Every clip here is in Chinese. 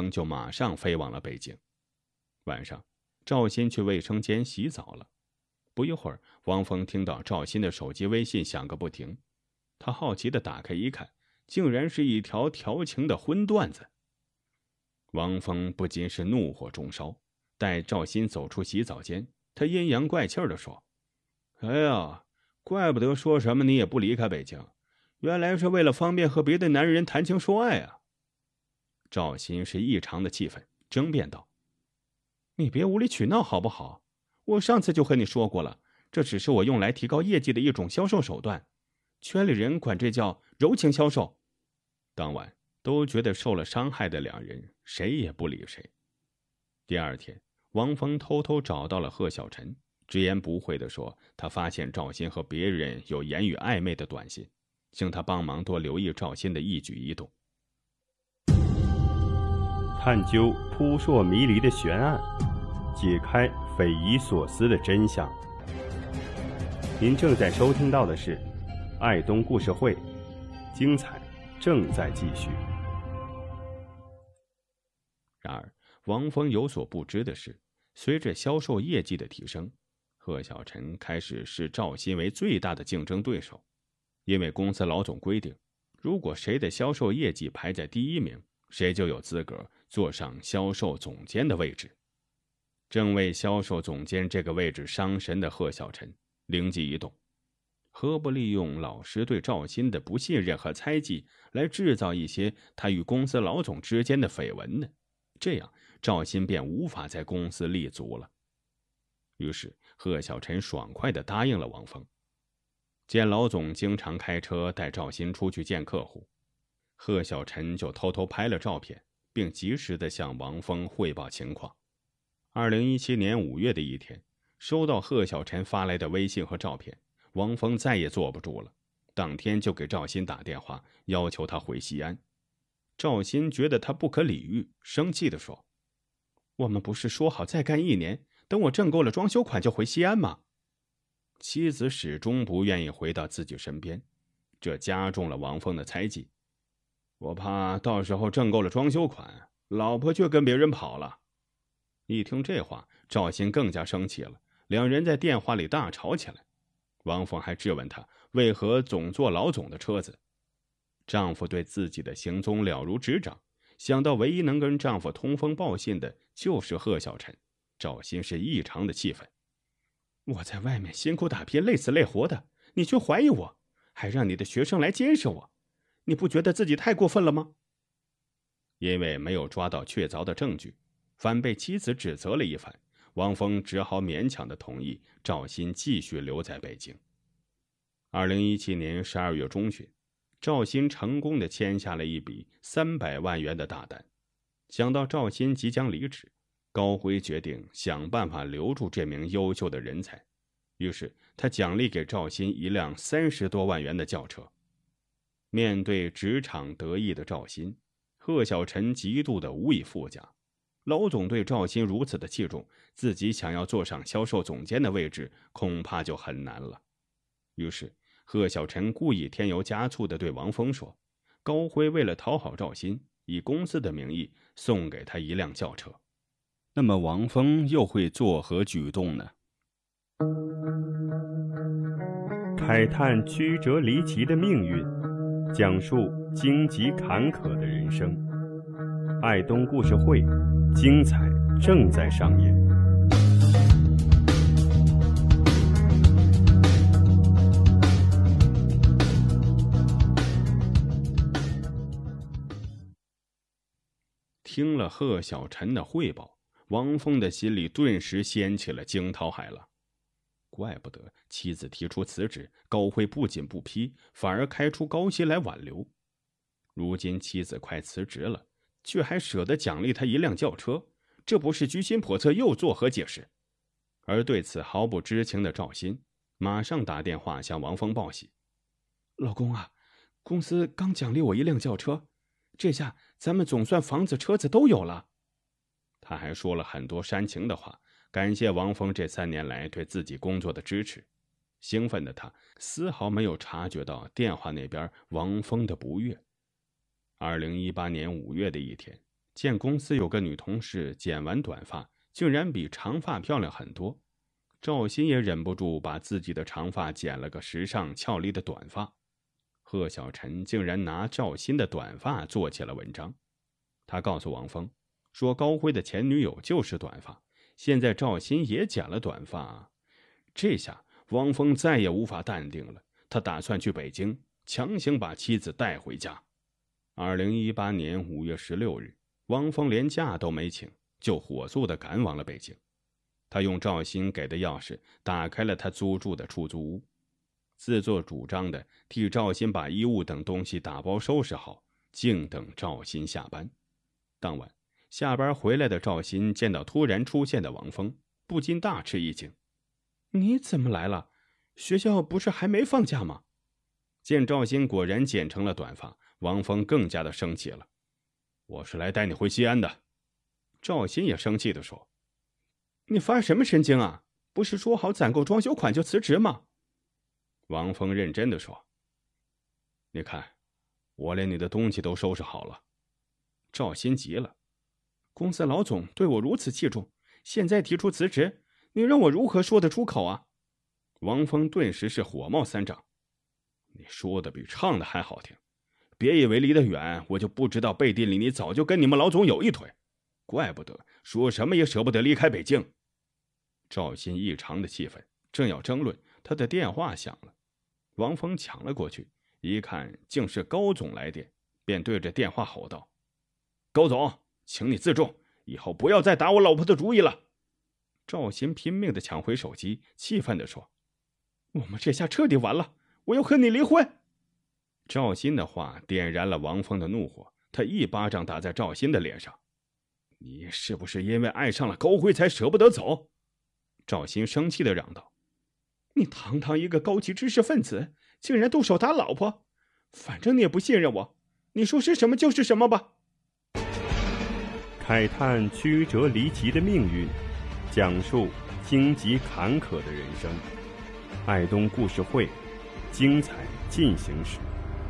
峰就马上飞往了北京。晚上，赵鑫去卫生间洗澡了。不一会儿，王峰听到赵鑫的手机微信响个不停，他好奇地打开一看，竟然是一条调情的荤段子。王峰不禁是怒火中烧，待赵鑫走出洗澡间，他阴阳怪气地说：“哎呀，怪不得说什么你也不离开北京，原来是为了方便和别的男人谈情说爱啊！”赵鑫是异常的气愤，争辩道：“你别无理取闹好不好？我上次就和你说过了，这只是我用来提高业绩的一种销售手段，圈里人管这叫柔情销售。”当晚都觉得受了伤害的两人谁也不理谁。第二天，王峰偷偷找到了贺小晨，直言不讳地说他发现赵鑫和别人有言语暧昧的短信，请他帮忙多留意赵鑫的一举一动。 探究扑朔迷离的悬案，解开匪夷所思的真相。您正在收听到的是爱东故事会，精彩正在继续。 然而王峰有所不知的是，随着销售业绩的提升，贺小晨开始视赵鑫为最大的竞争对手。因为公司老总规定，如果谁的销售业绩排在第一名，谁就有资格坐上销售总监的位置。正为销售总监这个位置伤神的贺小晨灵机一动，何不利用老师对赵鑫的不信任和猜忌，来制造一些他与公司老总之间的绯闻呢？这样赵鑫便无法在公司立足了。于是贺小晨爽快地答应了王峰。见老总经常开车带赵鑫出去见客户，贺小晨就偷偷拍了照片，并及时地向王峰汇报情况。2017年5月的一天，收到贺小晨发来的微信和照片，王峰再也坐不住了，当天就给赵鑫打电话，要求他回西安。赵鑫觉得他不可理喻，生气地说：“我们不是说好再干1年，等我挣够了装修款就回西安吗？”妻子始终不愿意回到自己身边，这加重了王峰的猜忌。我怕到时候挣够了装修款，老婆却跟别人跑了。一听这话，赵鑫更加生气了，两人在电话里大吵起来。王峰还质问他为何总坐老总的车子。丈夫对自己的行踪了如指掌，想到唯一能跟丈夫通风报信的就是贺小晨，赵鑫是异常的气愤。我在外面辛苦打拼，累死累活的，你却怀疑我，还让你的学生来监视我，你不觉得自己太过分了吗？因为没有抓到确凿的证据，反被妻子指责了一番，王峰只好勉强地同意赵鑫继续留在北京。2017年12月中旬，赵鑫成功地签下了一笔300万元的大单。想到赵鑫即将离职，高辉决定想办法留住这名优秀的人才，于是他奖励给赵鑫一辆30多万元的轿车。面对职场得意的赵鑫，贺小晨极度的无以复加。老总对赵鑫如此的器重，自己想要坐上销售总监的位置，恐怕就很难了。于是贺小晨故意添油加醋地对王峰说，高辉为了讨好赵鑫，以公司的名义送给他一辆轿车。那么王峰又会作何举动呢？ 慨叹曲折离奇的命运，讲述荆棘坎坷的人生。爱东故事会，精彩正在上演。 听了贺小晨的汇报，王峰的心里顿时掀起了惊涛骇浪。怪不得妻子提出辞职，高辉不仅不批，反而开出高薪来挽留。如今妻子快辞职了，却还舍得奖励他一辆轿车，这不是居心叵测又作何解释？而对此毫不知情的赵鑫马上打电话向王峰报喜：“老公啊，公司刚奖励我一辆轿车，这下咱们总算房子车子都有了。”他还说了很多煽情的话，感谢王峰这3年来对自己工作的支持。兴奋的他丝毫没有察觉到电话那边王峰的不悦。2018年5月的一天， 见公司有个女同事剪完短发，竟然比长发漂亮很多，赵鑫也忍不住把自己的长发剪了个时尚俏丽的短发。贺小晨竟然拿赵鑫的短发做起了文章。他告诉王峰说，高辉的前女友就是短发，现在赵鑫也剪了短发。这下王峰再也无法淡定了，他打算去北京强行把妻子带回家。2018年5月16日，王峰连假都没请，就火速地赶往了北京。他用赵鑫给的钥匙打开了他租住的出租屋，自作主张地替赵鑫把衣物等东西打包收拾好，静等赵鑫下班。当晚下班回来的赵鑫见到突然出现的王峰，不禁大吃一惊：“你怎么来了？学校不是还没放假吗？”见赵鑫果然剪成了短发，王峰更加的生气了：“我是来带你回西安的。”赵鑫也生气地说：“你发什么神经啊？不是说好攒够装修款就辞职吗？”王峰认真地说：“你看，我连你的东西都收拾好了。”赵鑫急了：“公司老总对我如此器重，现在提出辞职，你让我如何说得出口啊？”王峰顿时是火冒三丈：“你说的比唱的还好听，别以为离得远我就不知道背地里你早就跟你们老总有一腿，怪不得说什么也舍不得离开北京。”赵鑫异常的气愤，正要争论，他的电话响了。王峰抢了过去，一看竟是高总来电，便对着电话吼道：“高总，请你自重，以后不要再打我老婆的主意了。”赵鑫拼命地抢回手机，气愤地说：“我们这下彻底完了，我要和你离婚。”赵鑫的话点燃了王峰的怒火，他一巴掌打在赵鑫的脸上：“你是不是因为爱上了高辉才舍不得走？”赵鑫生气地嚷道：“你堂堂一个高级知识分子，竟然动手打老婆！反正你也不信任我，你说是什么就是什么吧。” 慨叹曲折离奇的命运，讲述荆棘坎坷的人生。爱东故事会，精彩进行时。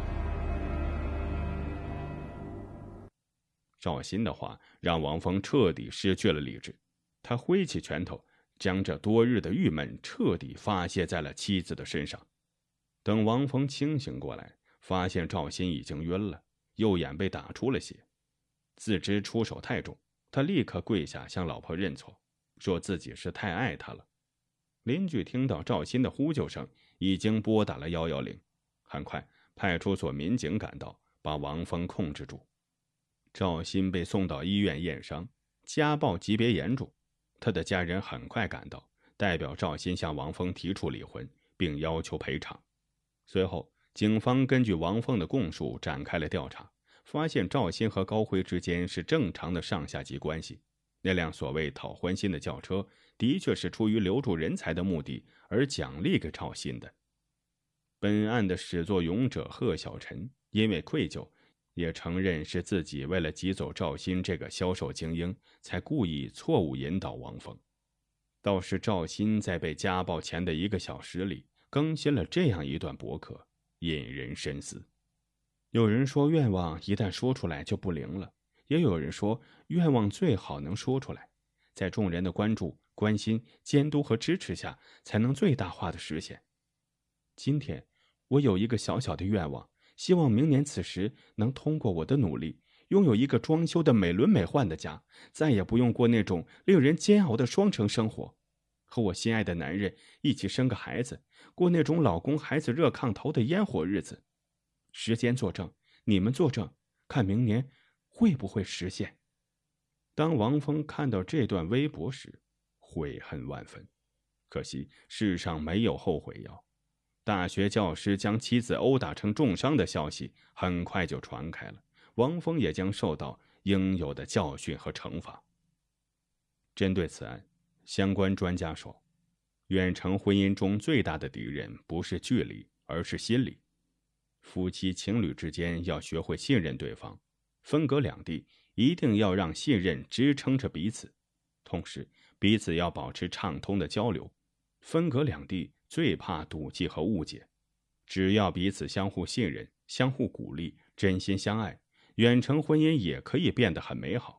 赵鑫的话让王峰彻底失去了理智，他挥起拳头，将这多日的郁闷彻底发泄在了妻子的身上。等王峰清醒过来，发现赵鑫已经晕了，右眼被打出了血。自知出手太重，他立刻跪下向老婆认错，说自己是太爱她了。邻居听到赵鑫的呼救声，已经拨打了110。很快派出所民警赶到，把王峰控制住。赵鑫被送到医院验伤，家暴级别严重。他的家人很快赶到，代表赵鑫向王峰提出离婚，并要求赔偿。随后警方根据王峰的供述展开了调查，发现赵鑫和高辉之间是正常的上下级关系。那辆所谓讨欢心的轿车的确是出于留住人才的目的而奖励给赵鑫的。本案的始作俑者贺小晨因为愧疚，也承认是自己为了挤走赵鑫这个销售精英，才故意错误引导王峰。倒是赵鑫在被家暴前的1个小时里更新了这样一段博客，引人深思。有人说愿望一旦说出来就不灵了，也有人说愿望最好能说出来，在众人的关注、关心、监督和支持下，才能最大化的实现。今天我有一个小小的愿望，希望明年此时能通过我的努力，拥有一个装修的美轮美奂的家，再也不用过那种令人煎熬的双城生活，和我心爱的男人一起生个孩子，过那种老公孩子热炕头的烟火日子。时间作证，你们作证，看明年会不会实现。当王峰看到这段微博时，悔恨万分。可惜世上没有后悔药。大学教师将妻子殴打成重伤的消息很快就传开了，王峰也将受到应有的教训和惩罚。针对此案，相关专家说，远程婚姻中最大的敌人不是距离，而是心理。夫妻情侣之间要学会信任对方，分隔两地一定要让信任支撑着彼此，同时彼此要保持畅通的交流。分隔两地最怕赌气和误解，只要彼此相互信任、相互鼓励、真心相爱，远程婚姻也可以变得很美好。